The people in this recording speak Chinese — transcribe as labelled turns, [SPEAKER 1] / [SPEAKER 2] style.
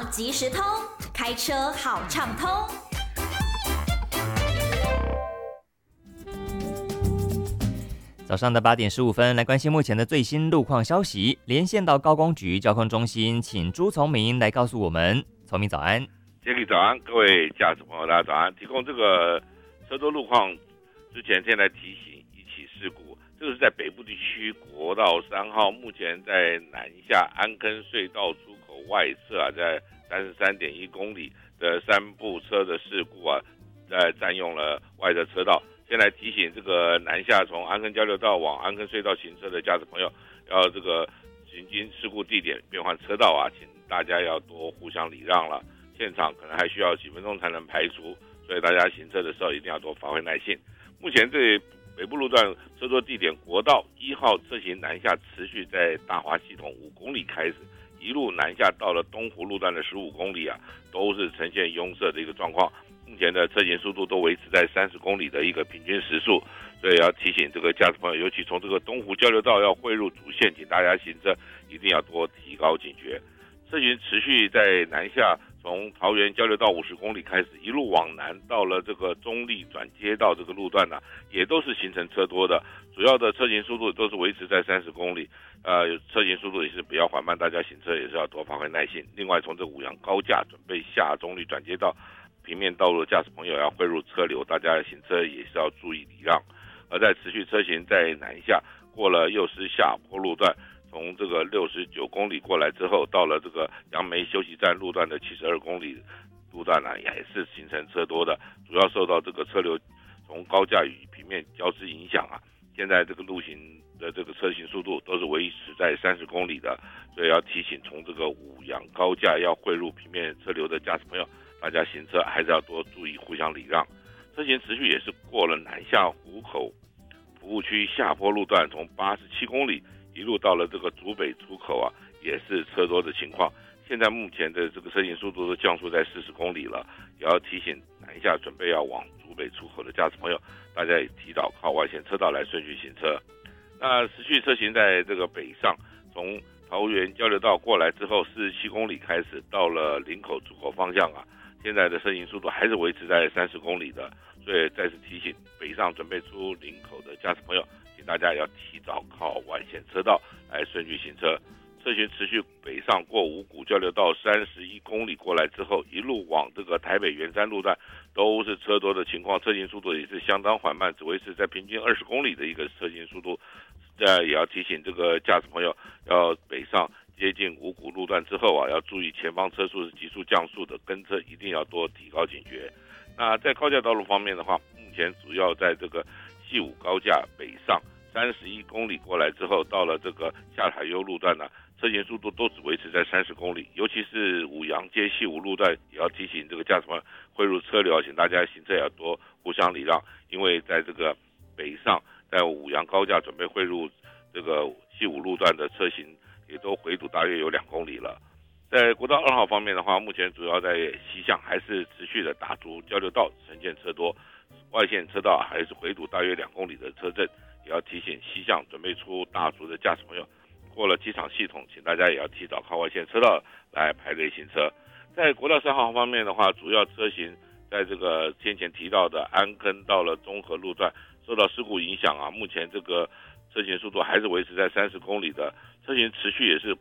[SPEAKER 1] 即时通，开车好畅通。
[SPEAKER 2] 早上的8:15，来关心目前的最新路况消息。连线到高工局交通中心，请朱从明来告诉我们。从明早安。
[SPEAKER 3] 杰克早安，各位驾驶朋友大家早安。提供这个车多路况之前，先来提醒一起事故，这个是在北部地区国道3号，目前在南下安坑隧道出口外侧啊，在33.1公里的3部车的事故啊，占用了外侧车道。先来提醒这个南下从安坑交流道往安坑隧道行车的驾驶朋友，要这个行经事故地点变换车道啊，请大家要多互相礼让了。现场可能还需要几分钟才能排除，所以大家行车的时候一定要多发挥耐性。目前这北部路段车多地点，国道1号车行南下持续在大华系统5公里开始，一路南下到了东湖路段的15公里啊，都是呈现拥塞的一个状况。目前的车行速度都维持在30公里的一个平均时速，所以要提醒这个驾驶朋友，尤其从这个东湖交流道要汇入主线，请大家行车一定要多提高警觉。车行持续在南下，从桃园交流道50公里开始，一路往南到了这个中立转接道这个路段呢，也都是形成车多的，主要的车行速度都是维持在30公里，车行速度也是比较缓慢，大家行车也是要多发挥耐心。另外，从这五羊高架准备下中立转接道平面道路的驾驶朋友要汇入车流，大家行车也是要注意礼让。而在持续车行在南下，过了幼师下坡路段，从这个69公里过来之后，到了这个杨梅休息站路段的72公里路段呢，也是形成车多的，主要受到这个车流从高架与平面交织影响啊。现在这个路行的这个车行速度都是维持在30公里的，所以要提醒从这个五羊高架要汇入平面车流的驾驶朋友，大家行车还是要多注意互相礼让。车行持续也是过了南下湖口服务区下坡路段，从87公里一路到了这个竹北出口啊，也是车多的情况。现在目前的这个车行速度都降速在40公里了，也要提醒南下准备要往竹北出口的驾驶朋友，大家也提早靠外线车道来顺序行车。那持续车行在这个北上，从桃园交流道过来之后47公里开始，到了林口出口方向啊，现在的车行速度还是维持在30公里的，所以再次提醒北上准备出林口的驾驶朋友，请大家要提早靠外线车道来顺序行车。车行持续北上过五股交流道31公里过来之后，一路往这个台北圆山路段都是车多的情况，车行速度也是相当缓慢，只维持在平均20公里的一个车行速度。也要提醒这个驾驶朋友，要北上接近五股路段之后啊，要注意前方车速是急速降速的，跟车一定要多提高警觉。那在高架道路方面的话，目前主要在这个西武高架北上31公里过来之后，到了这个下台优路段呢，车行速度都只维持在30公里，尤其是五羊接西武路段，也要提醒这个驾驶朋友汇入车流，请大家行车也要多互相礼让，因为在这个北上，在五羊高架准备汇入这个西武路段的车行也都回堵大约有2公里了。在国道2号方面的话，目前主要在西向还是持续的打竹交流道呈现车多，外线车道还是回堵大约2公里的车阵，也要提醒西向准备出大竹的驾驶朋友，过了机场系统，请大家也要提早靠外线车道来排队行车。在国道3号方面的话，主要车行在这个先前提到的安坑到了中和路段，受到事故影响啊，目前这个车行速度还是维持在30公里的，车行持续也是